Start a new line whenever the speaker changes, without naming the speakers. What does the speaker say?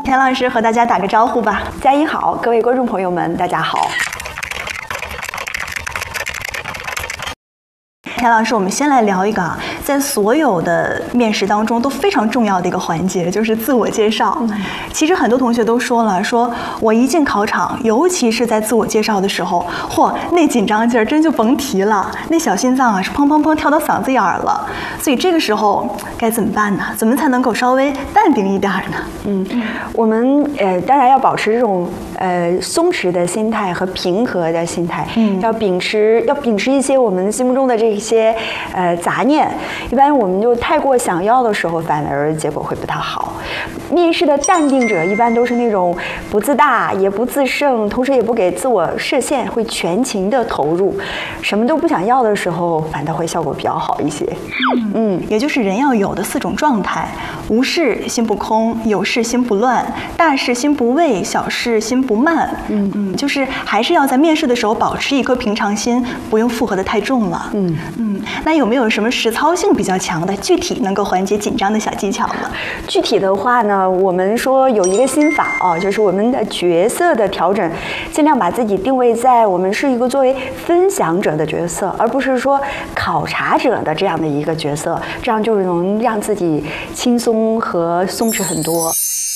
田老师和大家打个招呼吧。
佳音好，各位观众朋友们，大家好。
田老师，我们先来聊一个在所有的面试当中都非常重要的一个环节，就是自我介绍。其实很多同学都说了，说我一进考场，尤其是在自我介绍的时候，嚯，那紧张劲儿真就甭提了，那小心脏啊是砰砰砰跳到嗓子眼儿了。所以这个时候该怎么办呢？怎么才能够稍微淡定一点呢？
我们当然要保持这种松弛的心态和平和的心态，要秉持一些我们心目中的这些杂念。一般我们就太过想要的时候，反而结果会不太好。面试的淡定者一般都是那种不自大也不自胜，同时也不给自我设限，会全情的投入，什么都不想要的时候，反倒会效果比较好一些。
也就是人要有的4种状态：无事心不空，有事心不乱，大事心不畏，小事心不慢。就是还是要在面试的时候保持一颗平常心，不用负荷的太重了。那有没有什么实操性比较强的、具体能够缓解紧张的小技巧呢？
具体的话呢，我们说有一个心法就是我们的角色的调整，尽量把自己定位在我们是一个作为分享者的角色，而不是说考察者的这样的一个角色，这样就能让自己轻松和松弛很多。